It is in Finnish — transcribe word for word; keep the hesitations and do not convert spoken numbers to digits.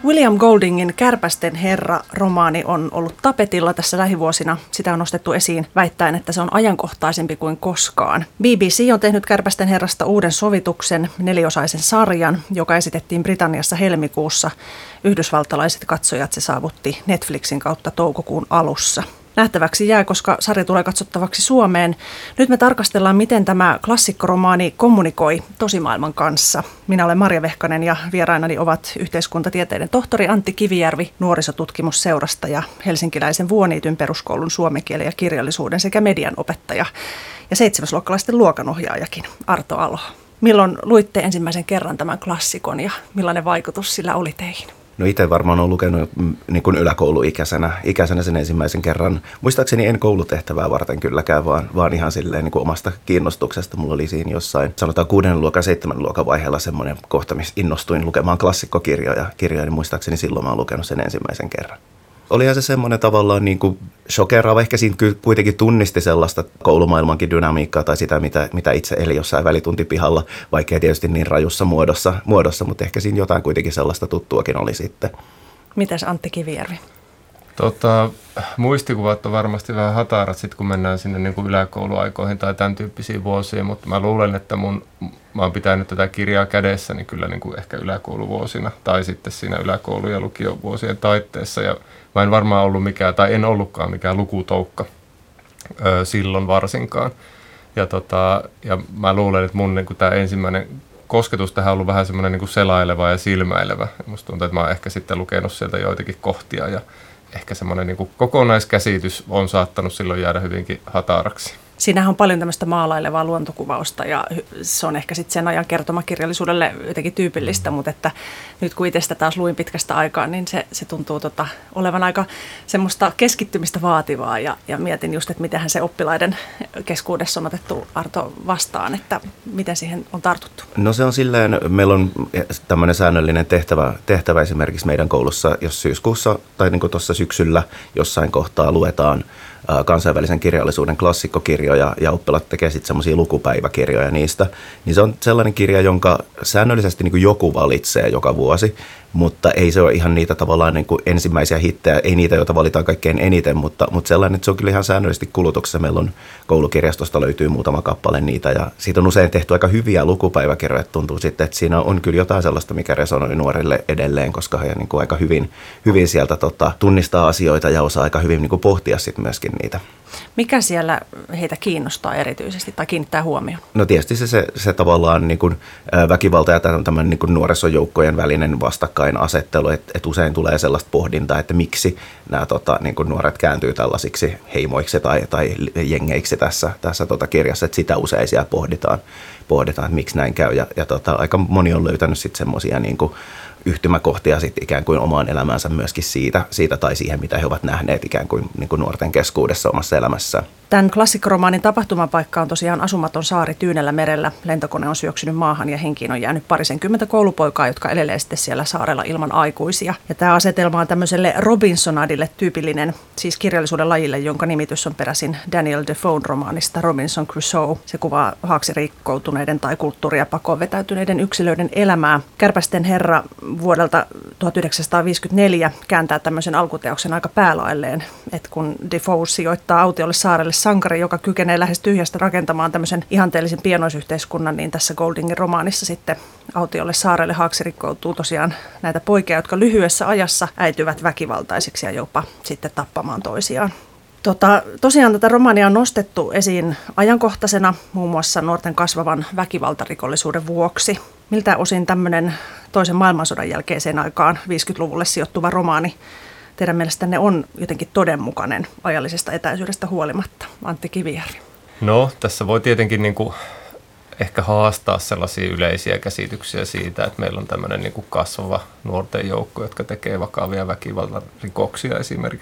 William Goldingin Kärpästen herra-romaani on ollut tapetilla tässä lähivuosina. Sitä on nostettu esiin väittäen, että se on ajankohtaisempi kuin koskaan. B B C on tehnyt Kärpästen herrasta uuden sovituksen, neliosaisen sarjan, joka esitettiin Britanniassa helmikuussa. Yhdysvaltalaiset katsojat se saavutti Netflixin kautta toukokuun alussa. Nähtäväksi jää, koska sarja tulee katsottavaksi Suomeen. Nyt me tarkastellaan, miten tämä klassikkoromaani kommunikoi tosimaailman kanssa. Minä olen Marja Vehkanen ja vierainani ovat yhteiskuntatieteiden tohtori Antti Kivijärvi nuorisotutkimusseurasta ja helsinkiläisen Vuoniityn peruskoulun suomen kielen ja kirjallisuuden sekä median opettaja ja seitsemäsluokkalaisten luokanohjaajakin Arto Alo. Milloin luitte ensimmäisen kerran tämän klassikon ja millainen vaikutus sillä oli teihin? No itse varmaan olen lukenut niin kuin yläkouluikäisenä ikäisenä sen ensimmäisen kerran. Muistaakseni en koulutehtävää varten kylläkään, vaan, vaan ihan silleen niin kuin omasta kiinnostuksesta. Mulla oli siinä jossain, sanotaan kuuden luokan, seitsemän luokan vaiheella semmoinen kohta, missä innostuin lukemaan klassikkokirjoja. Kirjoja, niin muistaakseni silloin mä olen lukenut sen ensimmäisen kerran. Olihan se semmoinen tavallaan niin kuin shokeraava, ehkä siinä kuitenkin tunnisti sellaista koulumaailmankin dynamiikkaa tai sitä, mitä, mitä itse eli jossain välituntipihalla, vaikkei tietysti niin rajussa muodossa, muodossa, mutta ehkä siinä jotain kuitenkin sellaista tuttuakin oli sitten. Mitäs Antti Kivijärvi? Tota, muistikuvat on varmasti vähän hatarat sit, kun mennään sinne niin kuin yläkouluaikoihin tai tämän tyyppisiin vuosiin, mutta mä luulen, että mun, mä oon pitänyt tätä kirjaa kädessäni kyllä niin kuin ehkä yläkouluvuosina tai sitten siinä yläkoulu- ja lukiovuosien taitteessa ja mä en varmaan ollut mikään, tai en ollutkaan mikään lukutoukka ö, silloin varsinkaan. Ja, tota, ja mä luulen, että mun niin kuin tämä ensimmäinen kosketus tähän on ollut vähän semmoinen niin kuin selaileva ja silmäilevä. Musta tuntuu, että mä oon ehkä sitten lukenut sieltä joitakin kohtia ja ehkä semmoinen niin kuin kokonaiskäsitys on saattanut silloin jäädä hyvinkin hataraksi. Siinähän on paljon tämmöistä maalailevaa luontokuvausta ja se on ehkä sitten sen ajan kertomakirjallisuudelle jotenkin tyypillistä, mutta että nyt kun itse sitä taas luin pitkästä aikaa, niin se, se tuntuu tota, olevan aika semmoista keskittymistä vaativaa ja, ja mietin just, että mitenhän se oppilaiden keskuudessa on otettu Arto vastaan, että miten siihen on tartuttu. No se on silleen, meillä on tämmöinen säännöllinen tehtävä, tehtävä esimerkiksi meidän koulussa, jos syyskuussa tai niin kuin tuossa syksyllä jossain kohtaa luetaan kansainvälisen kirjallisuuden klassikkokirjoja ja oppilaat tekee sitten semmoisia lukupäiväkirjoja niistä, niin se on sellainen kirja, jonka säännöllisesti niin kuin joku valitsee joka vuosi, mutta ei se ole ihan niitä tavallaan niin kuin ensimmäisiä hittejä, ei niitä, joita valitaan kaikkein eniten, mutta, mutta sellainen, että se on kyllä ihan säännöllisesti kulutuksessa. Meillä on koulukirjastosta löytyy muutama kappale niitä ja siitä on usein tehty aika hyviä lukupäiväkirjoja, tuntuu sitten, että siinä on kyllä jotain sellaista, mikä resonoi nuorille edelleen, koska he niin kuin aika hyvin, hyvin sieltä tota, tunnistaa asioita ja osaa aika hyvin niin kuin pohtia sitten myöskin niitä. Mikä siellä heitä kiinnostaa erityisesti tai kiinnittää huomioon? No tietysti se, se, se tavallaan niin kuin väkivalta ja tämän niin kuin nuorisojoukkojen välinen vastakkainasettelu, että et usein tulee sellaista pohdintaa, että miksi nämä tota, niin kuin nuoret kääntyy tällaisiksi heimoiksi tai, tai jengeiksi tässä, tässä tota kirjassa, että sitä usein siellä pohditaan, pohditaan että miksi näin käy ja, ja tota, aika moni on löytänyt sitten semmoisia niin kuin yhtymäkohtia sitten ikään kuin omaan elämäänsä myöskin siitä, siitä tai siihen, mitä he ovat nähneet ikään kuin, niin kuin nuorten keskuudessa omassa elämässään. Tämän klassikkoromaanin tapahtumapaikka on tosiaan asumaton saari Tyynellä merellä. Lentokone on syöksynyt maahan ja henkiin on jäänyt parisenkymmentä koulupoikaa, jotka elelee sitten siellä saarella ilman aikuisia. Ja tämä asetelma on tämmöiselle Robinsonadille tyypillinen, siis kirjallisuuden lajille, jonka nimitys on peräisin Daniel Defoen romaanista Robinson Crusoe. Se kuvaa haaksirikkoutuneiden tai kulttuuria pakoon vetäytyneiden yksilöiden elämää. Kärpästen herra vuodelta tuhatyhdeksänsataaviisikymmentäneljä kääntää tämmöisen alkuteoksen aika päälailleen, että kun Defoe sijoittaa autiolle saarelle sankari, joka kykenee lähes tyhjästä rakentamaan tämmöisen ihanteellisen pienoisyhteiskunnan, niin tässä Goldingin romaanissa sitten autiolle saarelle haaksirikkoutuu tosiaan näitä poikia, jotka lyhyessä ajassa äityvät väkivaltaisiksi ja jopa sitten tappamaan toisiaan. Tota, tosiaan tätä romaania on nostettu esiin ajankohtaisena muun muassa nuorten kasvavan väkivaltarikollisuuden vuoksi. Miltä osin tämmöinen toisen maailmansodan jälkeiseen aikaan viisikymmentäluvulle sijoittuva romaani teidän mielestänne on jotenkin todenmukainen ajallisesta etäisyydestä huolimatta? Antti Kivijärvi. No, tässä voi tietenkin niin kuin ehkä haastaa sellaisia yleisiä käsityksiä siitä, että meillä on tämmöinen niin kuin kasvava nuorten joukko, jotka tekee vakavia väkivaltarikoksia esimerkiksi.